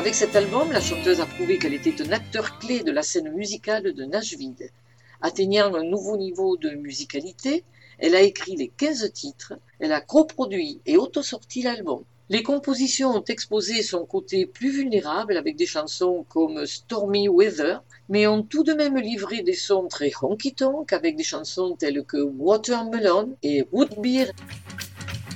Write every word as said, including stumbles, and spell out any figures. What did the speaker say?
Avec cet album, la chanteuse a prouvé qu'elle était un acteur clé de la scène musicale de Nashville. Atteignant un nouveau niveau de musicalité, elle a écrit les quinze titres, elle a coproduit et autosorti l'album. Les compositions ont exposé son côté plus vulnérable avec des chansons comme Stormy Weather, mais ont tout de même livré des sons très honky-tonk avec des chansons telles que Watermelon et Would Be